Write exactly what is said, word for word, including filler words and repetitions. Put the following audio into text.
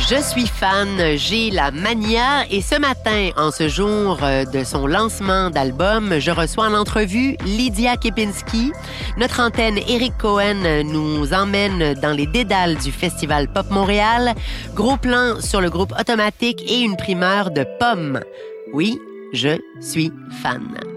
Je suis fan, j'ai la mania et ce matin, en ce jour de son lancement d'album, je reçois en entrevue Lydia Kepinski. Notre antenne Éric Cohen nous emmène dans les dédales du Festival Pop Montréal. Gros plan sur le groupe Automatique et une primeur de pommes. Oui, je suis fan.